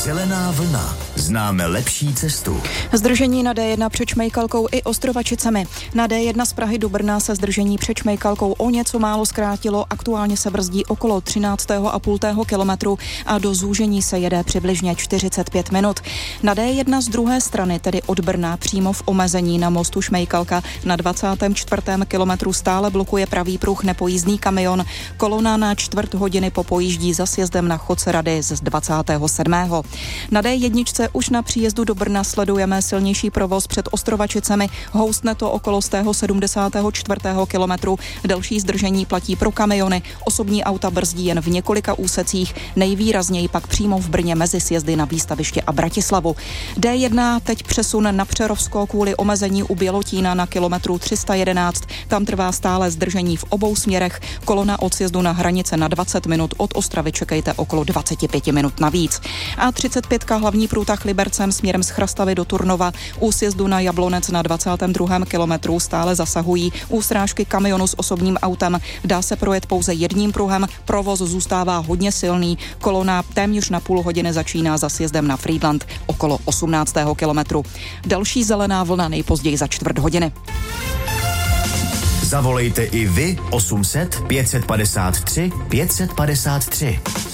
Zelená vlna. Známe lepší cestu. Zdržení na D1 před Šmejkalkou i Ostrovačicemi. Na D1 z Prahy do Brna se zdržení před Šmejkalkou o něco málo zkrátilo. Aktuálně se brzdí okolo 13,5 kilometru a do zúžení se jede přibližně 45 minut. Na D1 z druhé strany, tedy od Brna, přímo v omezení na mostu Šmejkalka na 24. kilometru stále blokuje pravý pruh nepojízdný kamion. Kolona na čtvrt hodiny popojíždí za sjezdem na Chodce Rady z 27. Na D1 už na příjezdu do Brna sledujeme silnější provoz před Ostrovačicemi. Houstne to okolo 174. kilometru. Delší zdržení platí pro kamiony. Osobní auta brzdí jen v několika úsecích. Nejvýrazněji pak přímo v Brně mezi sjezdy na Výstaviště a Bratislavu. D1 teď přesun na Přerovsko kvůli omezení u Bělotína na kilometru 311. Tam trvá stále zdržení v obou směrech. Kolona od sjezdu na Hranice na 20 minut, od Ostravy čekejte okolo 25 minut navíc. A 35 hlavní průtah Libercem směrem z Chrastavy do Turnova. U sjezdu na Jablonec na 22. kilometru stále zasahují u srážky kamionu s osobním autem. Dá se projet pouze jedním pruhem, provoz zůstává hodně silný. Kolona téměř na půl hodiny začíná za sjezdem na Frýdlant okolo 18. kilometru. Další zelená vlna nejpozději za čtvrt hodiny. Zavolejte i vy 800 553 553.